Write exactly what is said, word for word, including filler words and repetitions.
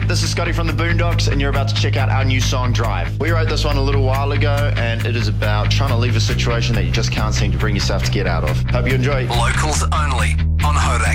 this is Scotty from the Boondocks, and you're about to check out our new song, Drive. We wrote this one a little while ago, and it is about trying to leave a situation that you just can't seem to bring yourself to get out of. Hope you enjoy. Locals only on Horak.